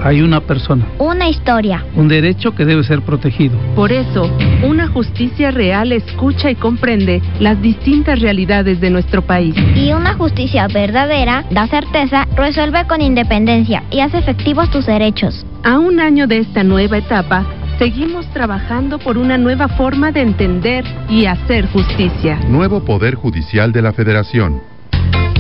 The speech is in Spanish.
Hay una persona. Una historia. Un derecho que debe ser protegido. Por eso, una justicia real escucha y comprende las distintas realidades de nuestro país. Y una justicia verdadera da certeza, resuelve con independencia y hace efectivos tus derechos. A un año de esta nueva etapa, seguimos trabajando por una nueva forma de entender y hacer justicia. Nuevo Poder Judicial de la Federación.